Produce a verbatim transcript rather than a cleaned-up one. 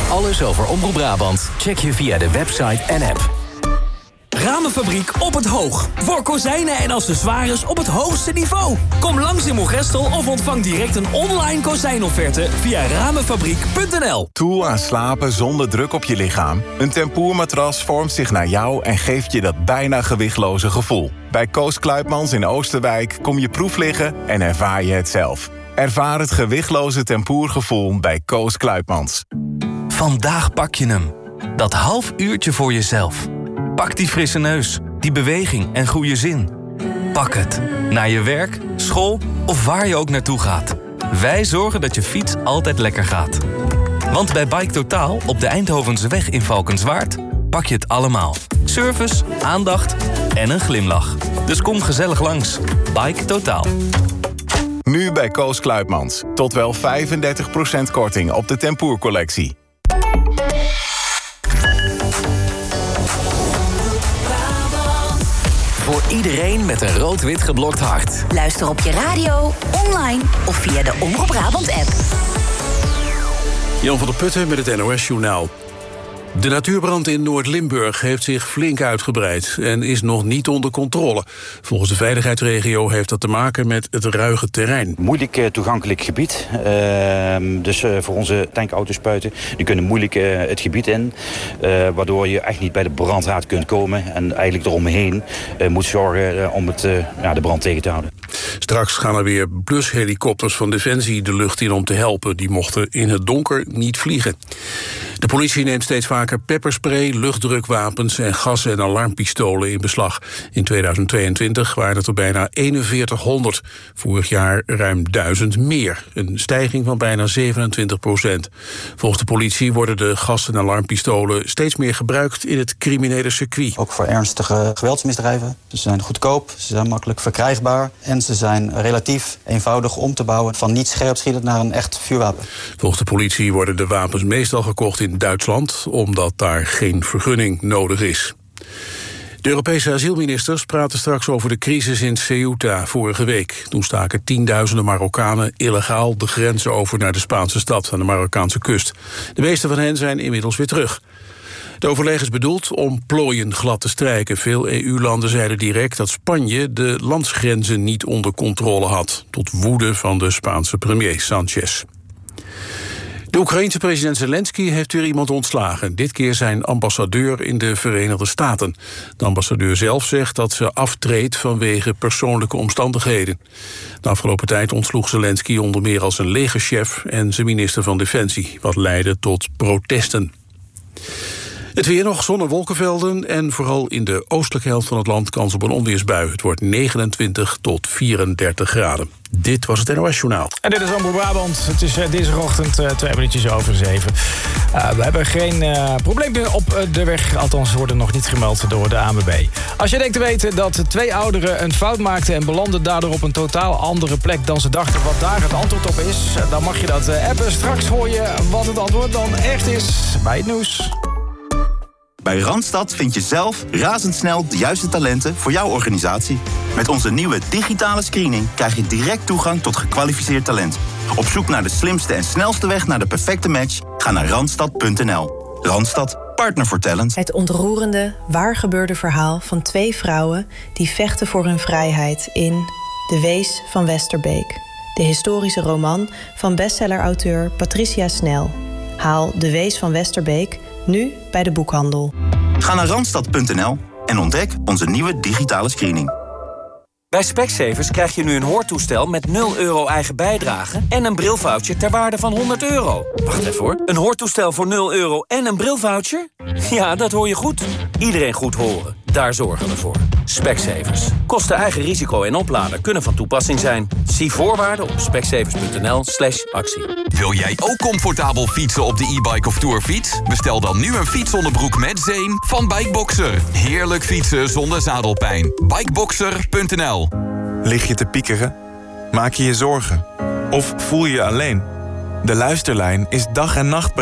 Alles over Omroep Brabant check je via de website en app. Ramenfabriek op het Hoog. Voor kozijnen en accessoires op het hoogste niveau. Kom langs in Moergestel of ontvang direct een online kozijnofferte via ramenfabriek punt n l. Toe aan slapen zonder druk op je lichaam? Een tempoermatras vormt zich naar jou en geeft je dat bijna gewichtloze gevoel. Bij Koos Kluipmans in Oosterwijk kom je proef liggen en ervaar je het zelf. Ervaar het gewichtloze tempoergevoel bij Koos Kluipmans. Vandaag pak je hem. Dat half uurtje voor jezelf. Pak die frisse neus, die beweging en goede zin. Pak het. Naar je werk, school of waar je ook naartoe gaat. Wij zorgen dat je fiets altijd lekker gaat. Want bij Bike Totaal op de Eindhovense weg in Valkenswaard pak je het allemaal. Service, aandacht en een glimlach. Dus kom gezellig langs. Bike Totaal. Nu bij Koos Kluipmans. Tot wel vijfendertig procent korting op de tempoercollectie. Voor iedereen met een rood-wit geblokt hart. Luister op je radio, online of via de Omroep Brabant-app. Jan van der Putten met het N O S-journaal. De natuurbrand in Noord-Limburg heeft zich flink uitgebreid en is nog niet onder controle. Volgens de veiligheidsregio heeft dat te maken met het ruige terrein. Moeilijk uh, toegankelijk gebied. Uh, dus uh, voor onze tankauto's-spuiten, die kunnen moeilijk uh, het gebied in. Uh, waardoor je echt niet bij de brandhaard kunt komen. En eigenlijk eromheen uh, moet zorgen uh, om het, uh, ja, de brand tegen te houden. Straks gaan er weer blushelikopters van Defensie de lucht in om te helpen. Die mochten in het donker niet vliegen. De politie neemt steeds vaker pepperspray, luchtdrukwapens en gas- en alarmpistolen in beslag. In tweeduizend tweeëntwintig waren het er bijna eenenveertighonderd. Vorig jaar ruim duizend meer. Een stijging van bijna zevenentwintig procent. Volgens de politie worden de gas- en alarmpistolen steeds meer gebruikt in het criminele circuit. Ook voor ernstige geweldsmisdrijven. Ze zijn goedkoop, ze zijn makkelijk verkrijgbaar en ze zijn relatief eenvoudig om te bouwen van niet scherpschietend naar een echt vuurwapen. Volgens de politie worden de wapens meestal gekocht in Duitsland, omdat daar geen vergunning nodig is. De Europese asielministers praten straks over de crisis in Ceuta vorige week. Toen staken tienduizenden Marokkanen illegaal de grenzen over naar de Spaanse stad aan de Marokkaanse kust. De meeste van hen zijn inmiddels weer terug. De overleg is bedoeld om plooien glad te strijken. Veel E U-landen zeiden direct dat Spanje de landsgrenzen niet onder controle had, tot woede van de Spaanse premier Sanchez. De Oekraïense president Zelensky heeft weer iemand ontslagen. Dit keer zijn ambassadeur in de Verenigde Staten. De ambassadeur zelf zegt dat ze aftreedt vanwege persoonlijke omstandigheden. De afgelopen tijd ontsloeg Zelensky onder meer als een legerchef en zijn minister van Defensie, wat leidde tot protesten. Het weer nog, zon en wolkenvelden en vooral in de oostelijke helft van het land kans op een onweersbui. Het wordt negenentwintig tot vierendertig graden. Dit was het N O S-journaal. En dit is Omroep Brabant. Het is uh, dinsdagochtend uh, twee minuutjes over zeven. Uh, we hebben geen uh, probleem meer op uh, de weg. Althans, worden nog niet gemeld door de A N W B. Als je denkt te weten dat twee ouderen een fout maakten en belanden daardoor op een totaal andere plek dan ze dachten wat daar het antwoord op is, dan mag je dat uh, appen. Straks hoor je wat het antwoord dan echt is bij het nieuws. Bij Randstad vind je zelf razendsnel de juiste talenten voor jouw organisatie. Met onze nieuwe digitale screening krijg je direct toegang tot gekwalificeerd talent. Op zoek naar de slimste en snelste weg naar de perfecte match? Ga naar randstad punt n l. Randstad, partner voor talent. Het ontroerende, waargebeurde verhaal van twee vrouwen die vechten voor hun vrijheid in De Wees van Westerbeek. De historische roman van bestsellerauteur Patricia Snel. Haal De Wees van Westerbeek nu bij de boekhandel. Ga naar randstad punt n l en ontdek onze nieuwe digitale screening. Bij Specsavers krijg je nu een hoortoestel met nul euro eigen bijdrage en een brilvoucher ter waarde van honderd euro. Wacht even hoor. Een hoortoestel voor nul euro en een brilvoucher? Ja, dat hoor je goed. Iedereen goed horen. Daar zorgen we voor. Specsavers. Kosten eigen risico en oplader kunnen van toepassing zijn. Zie voorwaarden op specsavers punt n l slash actie. Wil jij ook comfortabel fietsen op de e-bike of tourfiets? Bestel dan nu een fietsonderbroek met zeem van Bikeboxer. Heerlijk fietsen zonder zadelpijn. Bikeboxer punt n l. Lig je te piekeren? Maak je je zorgen? Of voel je je alleen? De Luisterlijn is dag en nacht